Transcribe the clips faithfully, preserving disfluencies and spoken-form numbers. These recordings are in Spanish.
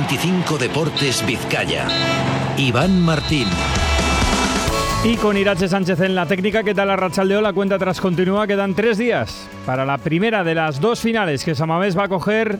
veinticinco Deportes Vizcaya. Iván Martín. Y con Irache Sánchez en la técnica, ¿qué tal Arratsaldeón? La cuenta atrás continúa, quedan tres días para la primera de las dos finales que San Mamés va a coger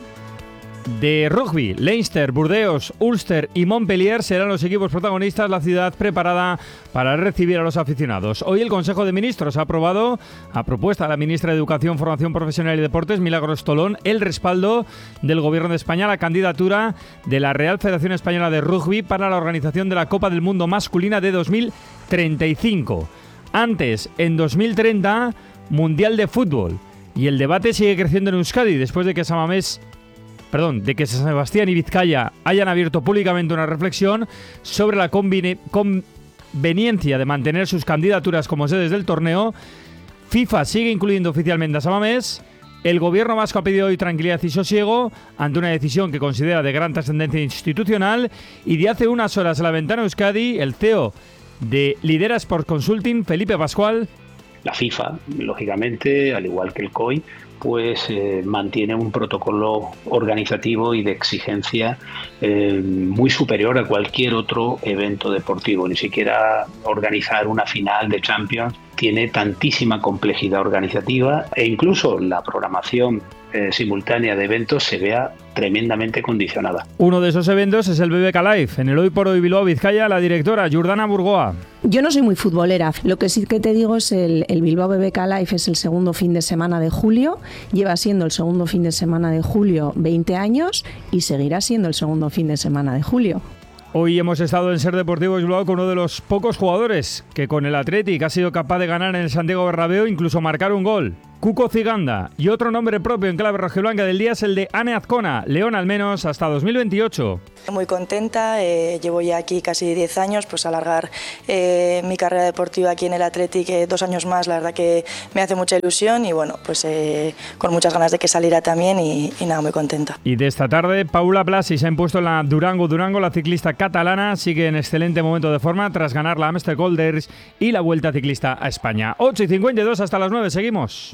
de rugby. Leinster, Burdeos, Ulster y Montpellier serán los equipos protagonistas, la ciudad preparada para recibir a los aficionados. Hoy el Consejo de Ministros ha aprobado, a propuesta de la ministra de Educación, Formación Profesional y Deportes, Milagros Tolón, el respaldo del Gobierno de España a la candidatura de la Real Federación Española de Rugby para la organización de la Copa del Mundo Masculina de dos mil treinta y cinco. Antes, en dos mil treinta, Mundial de Fútbol. Y el debate sigue creciendo en Euskadi después de que San Mamés Perdón, de que San Sebastián y Vizcaya hayan abierto públicamente una reflexión sobre la conveni- conveniencia de mantener sus candidaturas como sedes del torneo. FIFA sigue incluyendo oficialmente a San Mamés. El gobierno vasco ha pedido hoy tranquilidad y sosiego ante una decisión que considera de gran trascendencia institucional. Y de hace unas horas en la ventana Euskadi, el C E O de Lidera Sport Consulting, Felipe Pascual. La FIFA, lógicamente, al igual que el C O I, pues eh, mantiene un protocolo organizativo y de exigencia eh, muy superior a cualquier otro evento deportivo. Ni siquiera organizar una final de Champions tiene tantísima complejidad organizativa, e incluso la programación eh, simultánea de eventos se vea tremendamente condicionada. Uno de esos eventos es el B B K Live. En el Hoy por Hoy Bilbao Vizcaya, la directora Jordana Burgoa. Yo no soy muy futbolera. Lo que sí que te digo es el, el Bilbao B B K Live es el segundo fin de semana de julio. Lleva siendo el segundo fin de semana de julio veinte años y seguirá siendo el segundo fin de semana de julio. Hoy hemos estado en Ser Deportivos Bilbao con uno de los pocos jugadores que con el Athletic ha sido capaz de ganar en el Santiago Bernabéu, incluso marcar un gol. Cuco Ciganda. Y otro nombre propio en clave rojiblanca del día es el de Ane Azcona, León al menos hasta dos mil veintiocho. Muy contenta, eh, llevo ya aquí casi diez años, pues alargar eh, mi carrera deportiva aquí en el Athletic eh, dos años más, la verdad que me hace mucha ilusión y bueno, pues eh, con muchas ganas de que saliera también y, y nada, muy contenta. Y de esta tarde, Paula Blasi se ha impuesto en la Durango-Durango, la ciclista catalana sigue en excelente momento de forma tras ganar la Amstel Gold Race y la Vuelta Ciclista a España. ocho y cincuenta y dos hasta las nueve, seguimos.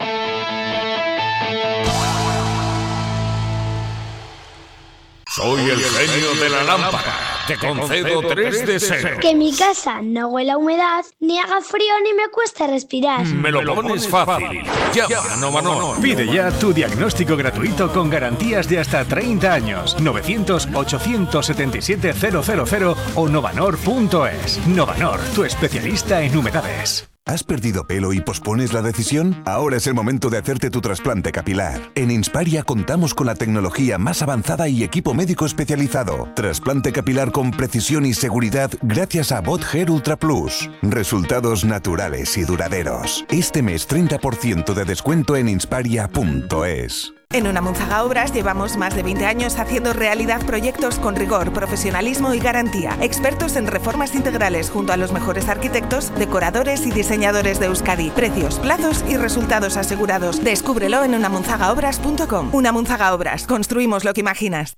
Soy el genio de la lámpara. Te concedo tres deseos. Que mi casa no huela a humedad, ni haga frío, ni me cueste respirar. Me lo pones fácil. Llama a Novanor. Pide ya tu diagnóstico gratuito con garantías de hasta treinta años. novecientos, ochocientos setenta y siete, cero cero cero o novanor punto es. Novanor, tu especialista en humedades. ¿Has perdido pelo y pospones la decisión? Ahora es el momento de hacerte tu trasplante capilar. En Insparia contamos con la tecnología más avanzada y equipo médico especializado. Trasplante capilar con precisión y seguridad gracias a BotHair Ultra Plus. Resultados naturales y duraderos. Este mes treinta por ciento de descuento en insparia punto es. En Unamunzaga Obras llevamos más de veinte años haciendo realidad proyectos con rigor, profesionalismo y garantía. Expertos en reformas integrales junto a los mejores arquitectos, decoradores y diseñadores de Euskadi. Precios, plazos y resultados asegurados. Descúbrelo en unamunzaga obras punto com. Unamunzaga Obras. Construimos lo que imaginas.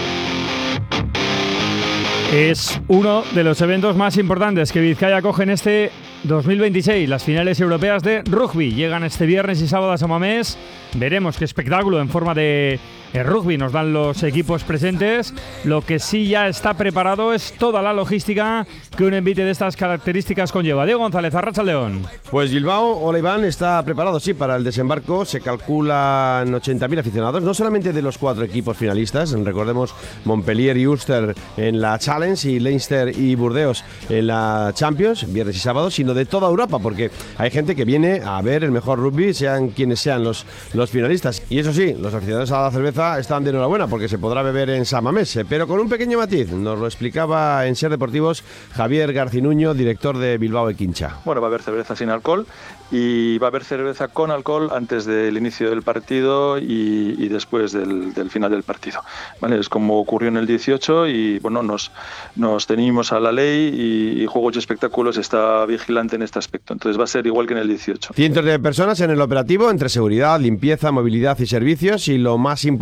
Es uno de los eventos más importantes que Vizcaya acoge en este dos mil veintiséis. Las finales europeas de rugby llegan este viernes y sábado a San Mamés. Veremos qué espectáculo en forma de rugby nos dan los equipos presentes. Lo que sí ya está preparado es toda la logística que un envite de estas características conlleva. Diego González, Arratsaldeón. Pues Bilbao, hola Iván, está preparado, sí, para el desembarco. Se calculan ochenta mil aficionados, no solamente de los cuatro equipos finalistas. Recordemos Montpellier y Ulster en la Challenge y Leinster y Burdeos en la Champions, viernes y sábado, sino de toda Europa, porque hay gente que viene a ver el mejor rugby, sean quienes sean los, los finalistas. Y eso sí, los aficionados a la cerveza están de enhorabuena porque se podrá beber en San Mamés, pero con un pequeño matiz. Nos lo explicaba en Ser Deportivos Javier Garcinuño, director de Bilbao Equincha. Bueno, va a haber cerveza sin alcohol y va a haber cerveza con alcohol antes del inicio del partido y, y después del, del final del partido. ¿Vale? Es como ocurrió en el dieciocho y bueno, nos, nos teníamos a la ley y, y Juegos y Espectáculos está vigilante en este aspecto. Entonces va a ser igual que en el dieciocho. Cientos de personas en el operativo entre seguridad, limpieza, movilidad y servicios, y lo más importante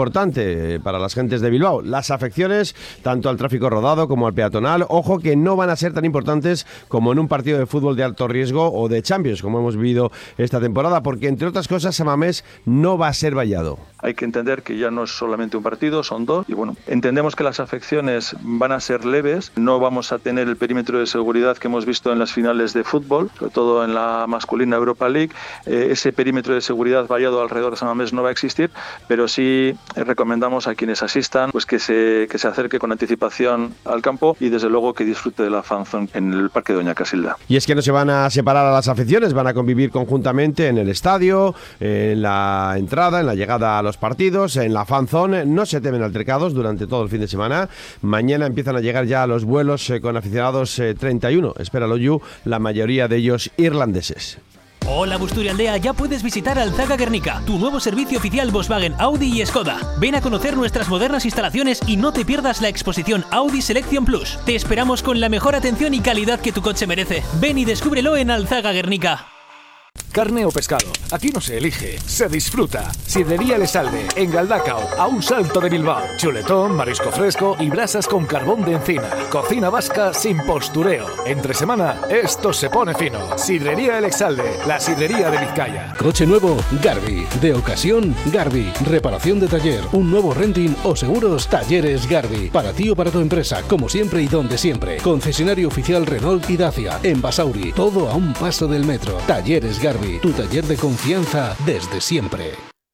importante para las gentes de Bilbao, las afecciones tanto al tráfico rodado como al peatonal. Ojo que no van a ser tan importantes como en un partido de fútbol de alto riesgo o de Champions, como hemos vivido esta temporada, porque entre otras cosas San Mamés no va a ser vallado. Hay que entender que ya no es solamente un partido, son dos, y bueno, entendemos que las afecciones van a ser leves, no vamos a tener el perímetro de seguridad que hemos visto en las finales de fútbol, sobre todo en la masculina Europa League. Eh, ese perímetro de seguridad vallado alrededor de San Mamés no va a existir, pero sí recomendamos a quienes asistan pues que se, que se acerque con anticipación al campo y desde luego que disfrute de la fanzone en el Parque Doña Casilda. Y es que no se van a separar a las aficiones, van a convivir conjuntamente en el estadio, en la entrada, en la llegada a los partidos, en la fanzone. No se temen altercados durante todo el fin de semana. Mañana empiezan a llegar ya los vuelos eh, con aficionados eh, treinta y uno, espera Loyu, la mayoría de ellos irlandeses. Hola Busturialdea, ya puedes visitar Alzaga Guernica, tu nuevo servicio oficial Volkswagen, Audi y Skoda. Ven a conocer nuestras modernas instalaciones y no te pierdas la exposición Audi Selection Plus. Te esperamos con la mejor atención y calidad que tu coche merece. Ven y descúbrelo en Alzaga Guernica. Carne o pescado, aquí no se elige, se disfruta. Sidrería Lesalde, en Galdacao, a un salto de Bilbao. Chuletón, marisco fresco y brasas con carbón de encina. Cocina vasca sin postureo. Entre semana, esto se pone fino. Sidrería El Exalde, la sidrería de Vizcaya. Coche nuevo, Garbi. De ocasión, Garbi. Reparación de taller, un nuevo renting o seguros, Talleres Garbi. Para ti o para tu empresa, como siempre y donde siempre. Concesionario oficial Renault y Dacia. En Basauri, todo a un paso del metro. Talleres Garbi. Tu taller de confianza desde siempre.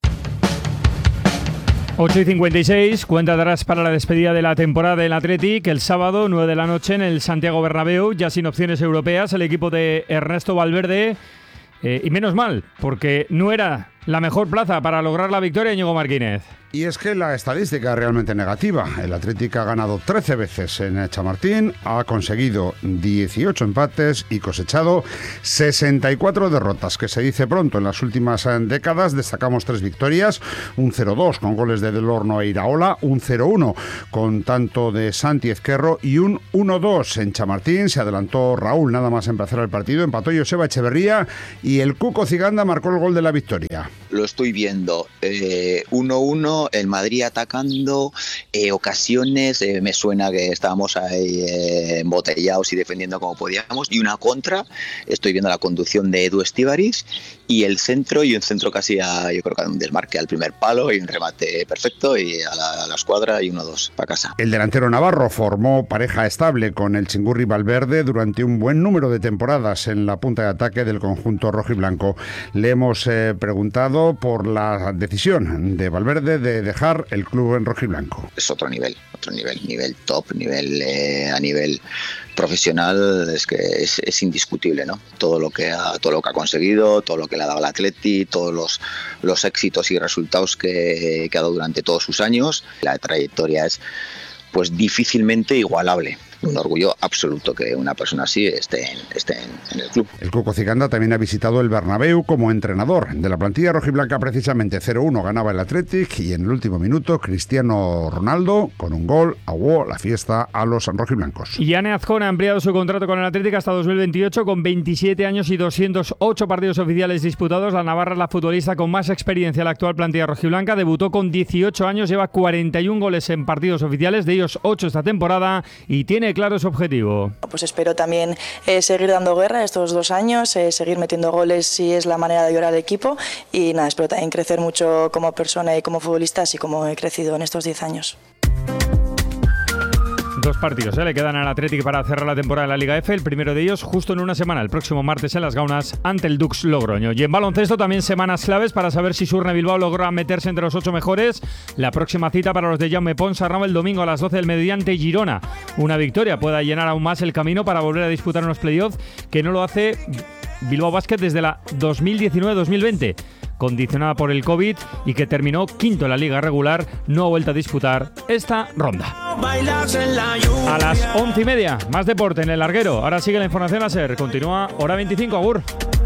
ocho y cincuenta y seis, cuenta atrás para la despedida de la temporada del Athletic. El sábado, nueve de la noche, en el Santiago Bernabéu, ya sin opciones europeas, el equipo de Ernesto Valverde. Eh, y menos mal, porque no era la mejor plaza para lograr la victoria, Íñigo Martínez. Y es que la estadística es realmente negativa. El Athletic ha ganado trece veces en Chamartín, ha conseguido dieciocho empates y cosechado sesenta y cuatro derrotas, que se dice pronto. En las últimas décadas destacamos tres victorias, un cero dos con goles de Del Horno e Iraola, un cero uno con tanto de Santi Ezquerro y un uno dos en Chamartín. Se adelantó Raúl nada más empezar el partido, empató Joseba Echeverría y el Cuco Ciganda marcó el gol de la victoria. Lo estoy viendo, eh, uno uno, el Madrid atacando, eh, ocasiones, eh, me suena que estábamos ahí eh, embotellados y defendiendo como podíamos, y una contra, estoy viendo la conducción de Edu Estíbariz y el centro, y un centro casi a, yo creo que a un desmarque al primer palo y un remate perfecto y a la, a la escuadra y uno dos para casa. El delantero navarro formó pareja estable con el Chingurri Valverde durante un buen número de temporadas en la punta de ataque del conjunto rojiblanco. Le hemos eh, preguntado por la decisión de Valverde de dejar el club en rojiblanco. Es otro nivel, otro nivel, nivel top, nivel eh, a nivel profesional, es que es, es indiscutible, ¿no? Todo lo que ha, todo lo que ha conseguido, todo lo que le ha dado al Atleti, todos los, los éxitos y resultados que, que ha dado durante todos sus años. La trayectoria es pues difícilmente igualable. Un orgullo absoluto que una persona así esté en, esté en, en el club. El Cuco Ciganda también ha visitado el Bernabéu como entrenador de la plantilla rojiblanca. Precisamente cero uno ganaba el Athletic y en el último minuto Cristiano Ronaldo con un gol aguó la fiesta a los rojiblancos. Yane Azcona ha ampliado su contrato con el Athletic hasta dos mil veintiocho con veintisiete años y doscientos ocho partidos oficiales disputados. La navarra es la futbolista con más experiencia en la actual plantilla rojiblanca. Debutó con dieciocho años, lleva cuarenta y un goles en partidos oficiales, de ellos ocho esta temporada, y tiene claro su objetivo. Pues espero también eh, seguir dando guerra estos dos años, eh, seguir metiendo goles si es la manera de ayudar al equipo y nada, espero también crecer mucho como persona y como futbolista, así como he crecido en estos diez años. Dos partidos ¿eh? le quedan al Athletic para cerrar la temporada de la Liga F. El primero de ellos justo en una semana, el próximo martes en Las Gaunas, ante el Dux Logroño. Y en baloncesto también semanas claves para saber si Surne Bilbao logra meterse entre los ocho mejores. La próxima cita para los de Jaume Pons arranca el domingo a las doce del mediodía ante Girona. Una victoria pueda llenar aún más el camino para volver a disputar unos playoffs, que no lo hace Bilbao Basket desde la dos mil diecinueve dos mil veinte. Condicionada por el COVID y que terminó quinto en la liga regular, no ha vuelto a disputar esta ronda. A las once y media, más deporte en el larguero. Ahora sigue la información a ser. Continúa Hora veinticinco, agur.